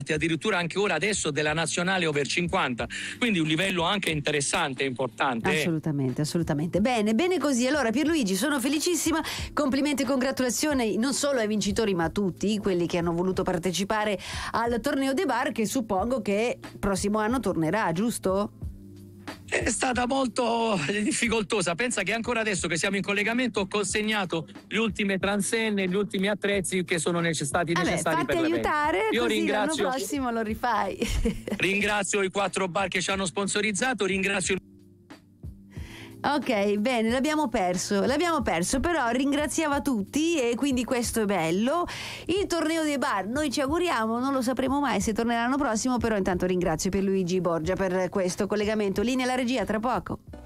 addirittura anche ora adesso della nazionale over 50, quindi un livello anche interessante e importante. Assolutamente. Bene così. Allora Pierluigi, sono felicissima, complimenti e congratulazioni non solo ai vincitori ma a tutti quelli che hanno voluto partecipare al torneo dei bar, che suppongo che prossimo anno tornerà, giusto? È stata molto difficoltosa. Pensa che ancora adesso che siamo in collegamento ho consegnato le ultime transenne, gli ultimi attrezzi che sono necessari per fatti aiutare, Io così ringrazio, l'anno prossimo lo rifai. ringrazio i 4 bar che ci hanno sponsorizzato, ringrazio. Ok, bene, l'abbiamo perso, però ringraziava tutti e quindi questo è bello. Il torneo dei bar, noi ci auguriamo, non lo sapremo mai se tornerà l'anno prossimo, però intanto ringrazio Pierluigi Borgia per questo collegamento. Linea alla regia, tra poco.